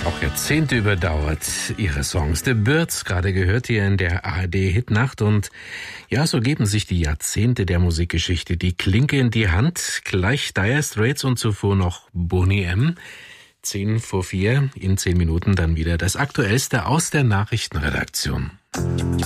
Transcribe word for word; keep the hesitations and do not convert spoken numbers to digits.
auch Jahrzehnte überdauert, ihre Songs. The Byrds, gerade gehört hier in der A R D-Hitnacht. Und ja, so geben sich die Jahrzehnte der Musikgeschichte die Klinke in die Hand. Gleich Dire Straits und zuvor noch Boney M. Zehn vor vier, in zehn Minuten dann wieder das Aktuellste aus der Nachrichtenredaktion.